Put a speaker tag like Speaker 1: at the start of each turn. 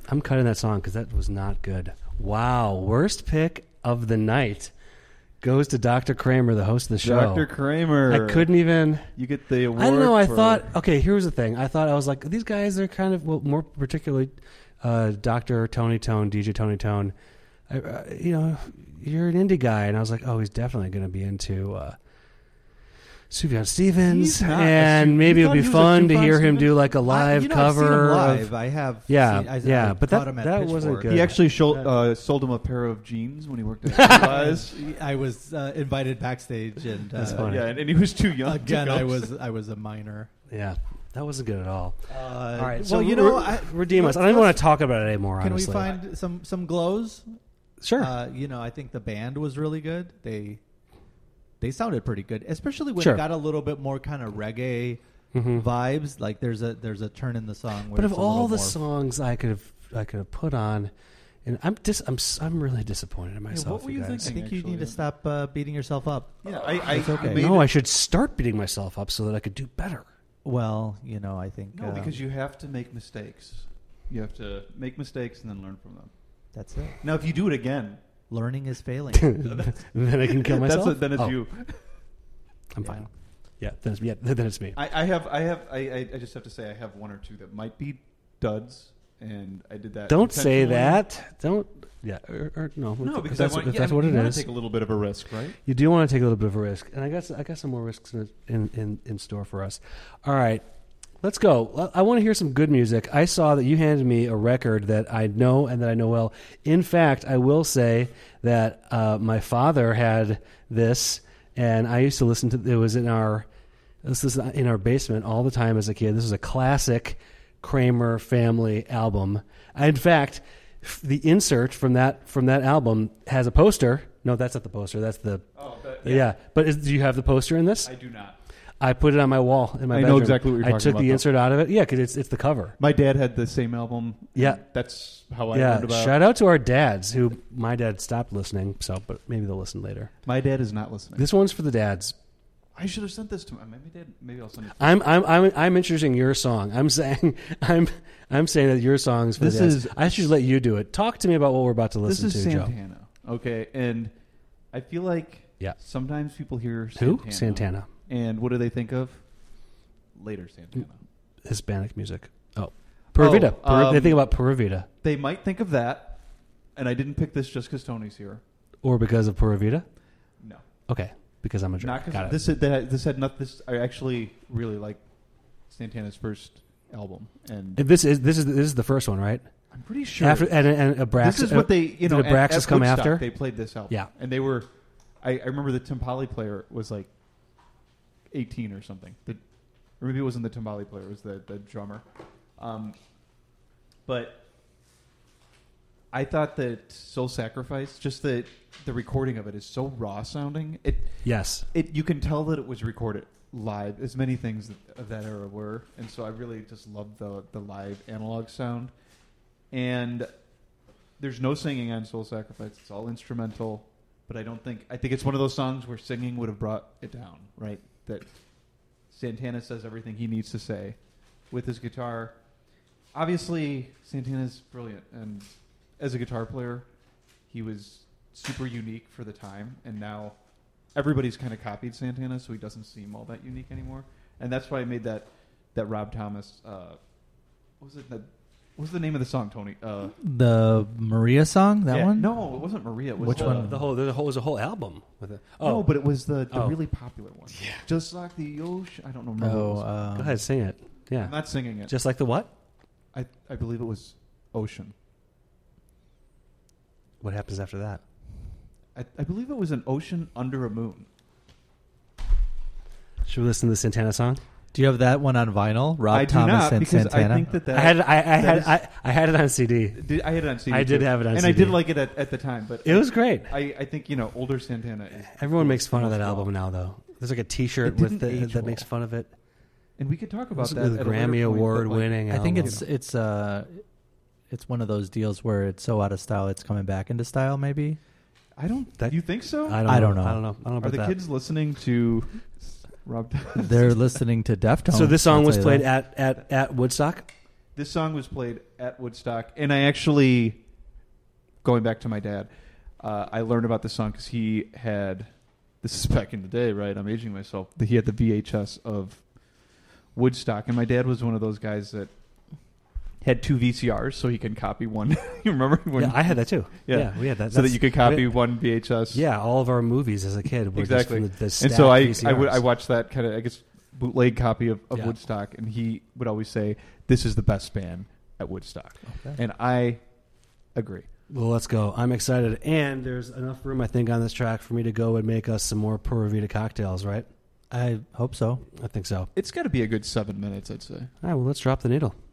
Speaker 1: I'm cutting that song because that was not good. Wow. Worst pick of the night goes to Dr. Kramer, the host of the show.
Speaker 2: Dr. Kramer.
Speaker 1: I couldn't even...
Speaker 2: You get the award.
Speaker 1: I don't know. I thought... Okay, here's the thing. I was like, these guys are kind of... Well, more particularly Dr. Tony Tone, DJ Tony Tone. You're an indie guy. And I was like, oh, he's definitely going to be into... Sufjan Stevens, and maybe it'll be fun to hear him do like a live cover.
Speaker 3: I've seen him live. I have.
Speaker 1: But that wasn't good.
Speaker 2: He actually sold him a pair of jeans when he worked at Levi's.
Speaker 3: I was invited backstage, and
Speaker 1: that's funny.
Speaker 2: Yeah, and he was too young.
Speaker 3: Again, I was a minor.
Speaker 1: Yeah, that wasn't good at all. All right,
Speaker 3: so
Speaker 1: redeem us. I don't even want to talk about it anymore.
Speaker 3: Can
Speaker 1: honestly.
Speaker 3: We find some glows?
Speaker 1: Sure.
Speaker 3: I think the band was really good. They sounded pretty good, especially when it got a little bit more kind of reggae vibes. Like there's a turn in the song. Where
Speaker 1: but of all the songs I could have put on, and I'm really disappointed in myself.
Speaker 2: What were you thinking?
Speaker 3: I think you need to stop beating yourself up.
Speaker 2: Yeah,
Speaker 3: it's okay.
Speaker 1: No, I should start beating myself up so that I could do better.
Speaker 3: Well, I think
Speaker 2: no, because you have to make mistakes. You have to make mistakes and then learn from them.
Speaker 3: That's it.
Speaker 2: Now, if you do it again.
Speaker 3: Learning is failing.
Speaker 1: Then I can kill myself.
Speaker 2: Then it's you.
Speaker 1: I'm fine. Yeah, then it's me.
Speaker 2: I just have to say I have one or two that might be duds, and I did that.
Speaker 1: Don't say that. Don't. Yeah. Or no.
Speaker 2: No, because
Speaker 1: that's what it is.
Speaker 2: Take a little bit of a risk, right?
Speaker 1: You do want to take a little bit of a risk, and I got some more risks in store for us. All right. Let's go. I want to hear some good music. I saw that you handed me a record that I know and that I know well. In fact, I will say that my father had this, and I used to listen to. It was in our basement all the time as a kid. This was a classic Kramer family album. In fact, the insert from that album has a poster. No, that's not the poster. That's the.
Speaker 2: Oh,
Speaker 1: yeah. But do you have the poster in this?
Speaker 2: I do not.
Speaker 1: I put it on my wall in my bedroom.
Speaker 2: I know exactly what you're talking about.
Speaker 1: I took the insert out of it. Yeah, because it's the cover.
Speaker 2: My dad had the same album.
Speaker 1: Yeah.
Speaker 2: That's how I learned about it.
Speaker 1: Shout out to our dads, who my dad stopped listening, but maybe they'll listen later.
Speaker 2: My dad is not listening.
Speaker 1: This one's for the dads.
Speaker 2: I should have sent this to him. Maybe I'll send it to
Speaker 1: him. I'm introducing your song. I'm saying that your song is for the dads. I should let you do it. Talk to me about what we're about to listen to, Joe.
Speaker 2: This is Santana. Okay, and I feel like sometimes people hear Santana.
Speaker 1: Who? Santana.
Speaker 2: And what do they think of? Later Santana.
Speaker 1: Hispanic music. Oh. Pura Vida. They think about Pura Vida.
Speaker 2: They might think of that, and I didn't pick this just because Tony's here.
Speaker 1: Or because of Pura Vida?
Speaker 2: No.
Speaker 1: Okay, because I'm a jerk. Got
Speaker 2: it. I actually really like Santana's first album. And
Speaker 1: this is the first one, right?
Speaker 2: I'm pretty sure.
Speaker 1: After, and Abraxas,
Speaker 2: this is what they,
Speaker 1: did Abraxas come after?
Speaker 2: They played this album.
Speaker 1: Yeah.
Speaker 2: And they were, I remember the timbali player was like 18 or something. Or maybe it wasn't the timbali player, it was the drummer. But I thought that Soul Sacrifice, just the recording of it is so raw sounding. You can tell that it was recorded live, as many things of that era were. And so I really just loved the live analog sound. And there's no singing on Soul Sacrifice. It's all instrumental. But I think it's one of those songs where singing would have brought it down, right? That Santana says everything he needs to say with his guitar. Obviously, Santana's brilliant, and as a guitar player, he was super unique for the time, and now everybody's kind of copied Santana, so he doesn't seem all that unique anymore. And that's why I made that Rob Thomas. What was it? What was the name of the song, Tony?
Speaker 3: The Maria song. That one?
Speaker 2: No, it wasn't Maria. It was
Speaker 3: Which one?
Speaker 1: There was a whole album with it.
Speaker 2: No, but it was the really popular one. Yeah. Just like the ocean. I don't know.
Speaker 1: Go ahead, sing it. Yeah.
Speaker 2: I'm not singing it.
Speaker 1: Just like the what?
Speaker 2: I believe it was Ocean.
Speaker 1: What happens after that?
Speaker 2: I believe it was an ocean under a moon.
Speaker 1: Should we listen to the Santana song?
Speaker 3: Do you have that one on vinyl? Rob Thomas
Speaker 2: do not,
Speaker 3: and
Speaker 2: because
Speaker 3: Santana.
Speaker 2: I think that
Speaker 1: I had it on CD.
Speaker 2: I had it on CD.
Speaker 1: I did have it on
Speaker 2: and
Speaker 1: CD.
Speaker 2: I did like it at the time, but
Speaker 1: it was great.
Speaker 2: I think older Santana is.
Speaker 1: Everyone makes fun of that album now, though. There's like a T-shirt that makes fun of it.
Speaker 2: And we could talk about that.
Speaker 1: The Grammy Award winning.
Speaker 3: I think it's one of those deals where it's so out of style it's coming back into style. Maybe.
Speaker 2: You think so?
Speaker 1: I don't know. I don't know
Speaker 2: Are
Speaker 1: about
Speaker 2: the kids listening to Rob?
Speaker 3: They're listening to Deftones.
Speaker 1: So this song was played at Woodstock.
Speaker 2: This song was played at Woodstock, and I actually, going back to my dad, I learned about this song because he had, this is back in the day, right? I'm aging myself. He had the VHS of Woodstock, and my dad was one of those guys that had 2 VCRs so he can copy one. You remember?
Speaker 1: Yeah, I had that too. Yeah, we had that.
Speaker 2: So that you could copy one VHS.
Speaker 1: Yeah, all of our movies as a kid were
Speaker 2: exactly.
Speaker 1: just the
Speaker 2: and so
Speaker 1: VCRs.
Speaker 2: I watched that kind of, I guess, bootleg copy of Woodstock, and he would always say, "This is the best band at Woodstock," and I agree.
Speaker 1: Well, let's go. I'm excited, and there's enough room, I think, on this track for me to go and make us some more Pura Vida cocktails, right?
Speaker 3: I hope so.
Speaker 1: I think so.
Speaker 2: It's got to be a good 7 minutes, I'd say.
Speaker 1: All right, well, let's drop the needle.